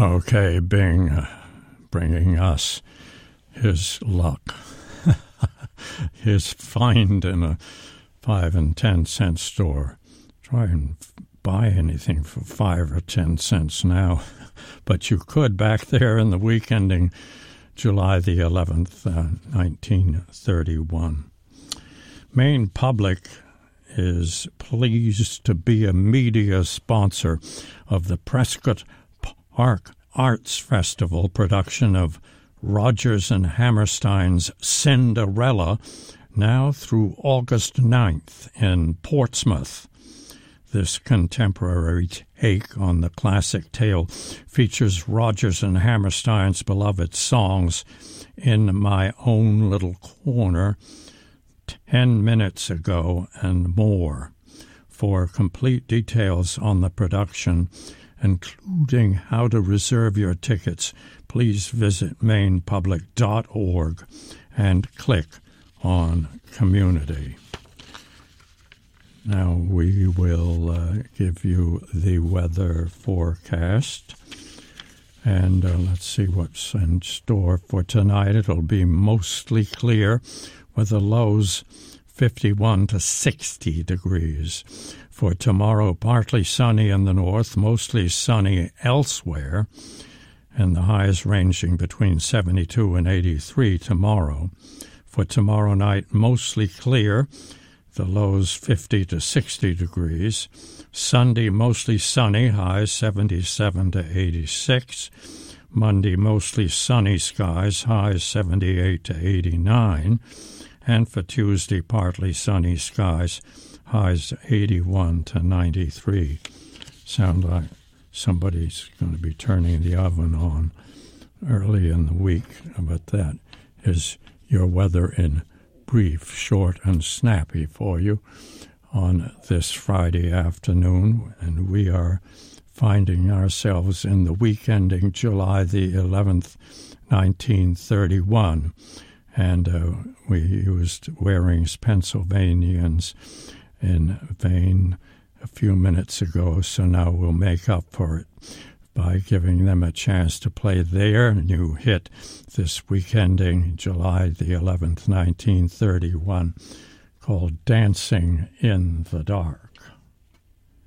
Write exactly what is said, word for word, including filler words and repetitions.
Okay, Bing, uh, bringing us his luck. His find in a five and ten cent store. Try and buy anything for five or ten cents now, but you could back there in the week ending July the eleventh, uh, nineteen thirty-one. Maine Public is pleased to be a media sponsor of the Prescott Park Arts Festival production of Rodgers and Hammerstein's Cinderella, now through August ninth in Portsmouth. This contemporary take on the classic tale features Rodgers and Hammerstein's beloved songs In My Own Little Corner, Ten Minutes Ago, and more. For complete details on the production, including how to reserve your tickets, please visit maine public dot org and click on Community. Now we will uh, give you the weather forecast, and uh, let's see what's in store for tonight. It'll be mostly clear with the lows fifty-one to sixty degrees. For tomorrow, partly sunny in the north, mostly sunny elsewhere, and the highs ranging between seventy-two and eighty-three tomorrow. For tomorrow night, mostly clear, the lows fifty to sixty degrees. Sunday, mostly sunny, highs seventy-seven to eighty-six. Monday, mostly sunny skies, highs seventy-eight to eighty-nine. And for Tuesday, partly sunny skies, highs eighty-one to ninety-three. Sound like somebody's going to be turning the oven on early in the week, but that is your weather in brief, short, and snappy for you on this Friday afternoon. And we are finding ourselves in the week ending July the eleventh, nineteen thirty-one. And uh, we used Waring's Pennsylvanians in vain a few minutes ago, so now we'll make up for it by giving them a chance to play their new hit this week ending July the eleventh, nineteen thirty-one, called Dancing in the Dark.